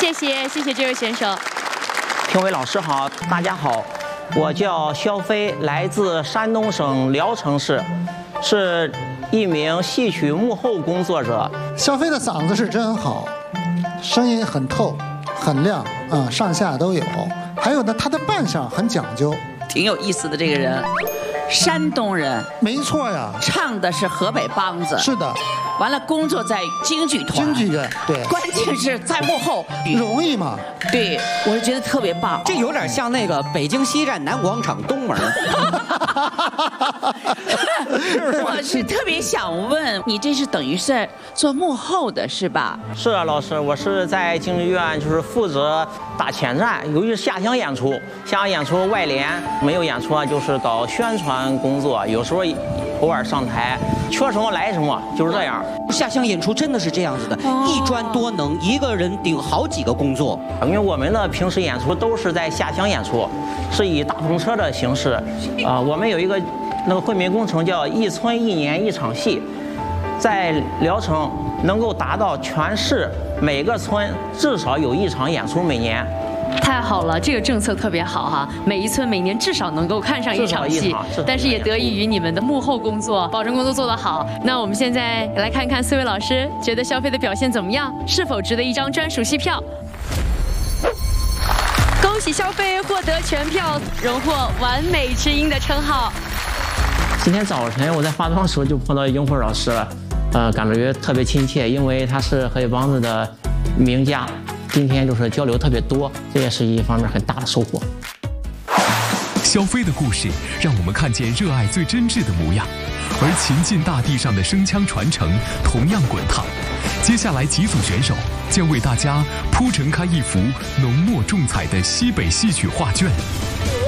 谢谢这位选手。 评委老师好，大家好，我叫肖飞，来自山东省聊城市，是一名戏曲幕后工作者。 肖飞的嗓子是真好，声音很透很亮啊，上下都有。还有呢，他的扮相很讲究， 挺有意思的这个人。山东人， 没错呀， 唱的是河北梆子， 是的。 完了，工作在京剧团， 京剧院，对， 关键是在幕后， 容易吗？ 对，我就觉得特别棒。 这有点像那个北京西站南广场东门。 我是特别想问你，这是等于是做幕后的是吧？ 是啊，老师，我是在京剧院就是负责打前站，由于下乡演出，外联没有演出啊，就是搞宣传工作，有时候偶尔上台，缺什么来什么，就是这样。 下乡演出真的是这样子的，一专多能，一个人顶好几个工作。 因为我们的平时演出都是在下乡演出，是以大篷车的形式。我们有一个那个惠民工程叫一村一年一场戏，在聊城能够达到全市每个村至少有一场演出每年。 太好了，这个政策特别好哈，每一村每年至少能够看上一场戏，但是也得益于你们的幕后工作，保证工作做得好。那我们现在来看看4位老师觉得肖飞的表现怎么样，是否值得一张专属戏票？恭喜肖飞获得全票，荣获完美知音的称号。 今天早晨我在化妆的时候就碰到英慧老师了，感觉特别亲切，因为他是河北梆子的名家。今天就是交流特别多，这也是一方面很大的收获。 肖飞的故事让我们看见热爱最真挚的模样，而秦晋大地上的声腔传承同样滚烫。接下来几组选手将为大家铺陈开一幅浓墨重彩的西北戏曲画卷。